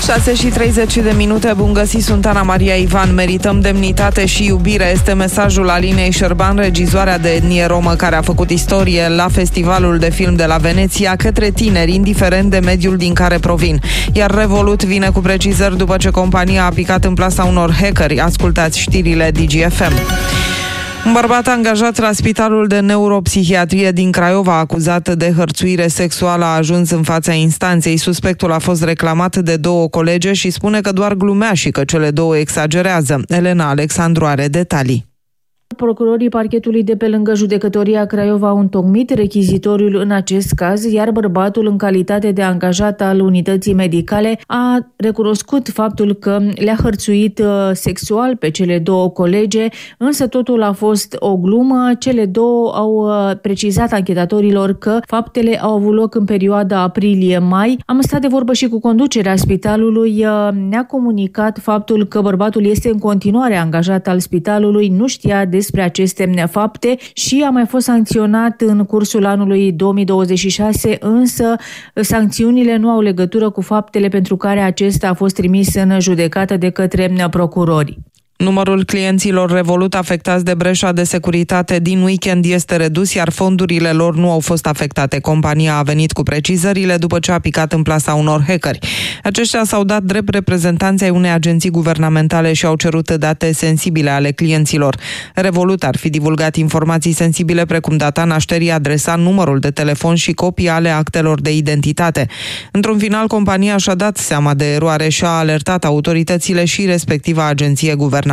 6:30, bun găsit, sunt Ana Maria Ivan. Merităm demnitate și iubire, este mesajul Alinei Șerban, regizoarea de etnie romă care a făcut istorie la Festivalul de Film de la Veneția, către tineri, indiferent de mediul din care provin. Iar Revolut vine cu precizări după ce compania a picat în plasa unor hackeri. Ascultați știrile DGFM. Un bărbat angajat la Spitalul de Neuropsihiatrie din Craiova, acuzat de hărțuire sexuală, a ajuns în fața instanței. Suspectul a fost reclamat de 2 colege și spune că doar glumea și că cele 2 exagerează. Elena Alexandru are detalii. Procurorii parchetului de pe lângă Judecătoria Craiova au întocmit rechizitoriul în acest caz, iar bărbatul, în calitate de angajat al unității medicale, a recunoscut faptul că le-a hărțuit sexual pe cele 2 colege, însă totul a fost o glumă. Cele 2 au precizat anchetatorilor că faptele au avut loc în perioada aprilie-mai. Am stat de vorbă și cu conducerea spitalului, ne-a comunicat faptul că bărbatul este în continuare angajat al spitalului, nu știa despre aceste fapte și a mai fost sancționat în cursul anului 2026, însă sancțiunile nu au legătură cu faptele pentru care acesta a fost trimis în judecată de către procurori. Numărul clienților Revolut afectați de breșa de securitate din weekend este redus, iar fondurile lor nu au fost afectate. Compania a venit cu precizările după ce a picat în plasa unor hackeri. Aceștia s-au dat drept reprezentanți ai unei agenții guvernamentale și au cerut date sensibile ale clienților. Revolut ar fi divulgat informații sensibile precum data nașterii, adresa, numărul de telefon și copii ale actelor de identitate. Într-un final, compania și-a dat seama de eroare și a alertat autoritățile și respectiva agenție guvernamentală.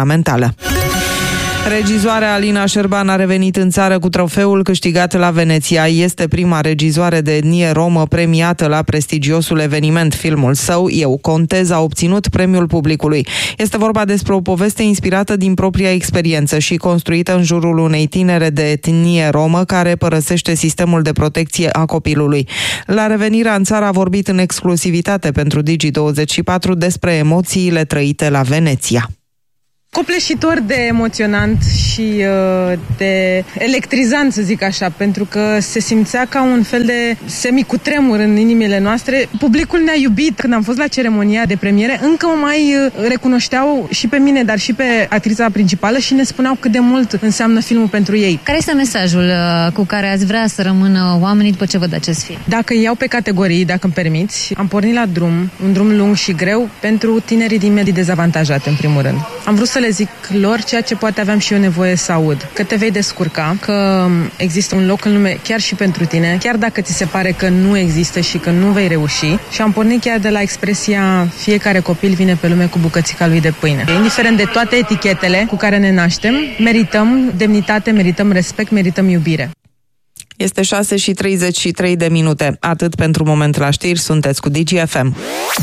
Regizoarea Alina Șerban a revenit în țară cu trofeul câștigat la Veneția. Este prima regizoare de etnie romă premiată la prestigiosul eveniment. Filmul său, Eu contez, a obținut premiul publicului. Este vorba despre o poveste inspirată din propria experiență și construită în jurul unei tinere de etnie romă care părăsește sistemul de protecție a copilului. La revenirea în țară a vorbit în exclusivitate pentru Digi24 despre emoțiile trăite la Veneția. Copleșitor de emoționant și de electrizant, să zic așa, pentru că se simțea ca un fel de semicutremur în inimile noastre. Publicul ne-a iubit când am fost la ceremonia de premiere, încă mai recunoșteau și pe mine, dar și pe actrița principală și ne spuneau cât de mult înseamnă filmul pentru ei. Care este mesajul cu care ați vrea să rămână oamenii după ce văd acest film? Dacă iau pe categorii, dacă îmi permiți, am pornit la drum, un drum lung și greu pentru tinerii din medii dezavantajate, în primul rând. Am vrut să le zic lor ceea ce poate aveam și eu nevoie să aud. Că te vei descurca, că există un loc în lume chiar și pentru tine, chiar dacă ți se pare că nu există și că nu vei reuși. Și am pornit chiar de la expresia fiecare copil vine pe lume cu bucățica lui de pâine. Indiferent de toate etichetele cu care ne naștem, merităm demnitate, merităm respect, merităm iubire. Este 6:33. Atât pentru moment la știri, sunteți cu DGFM.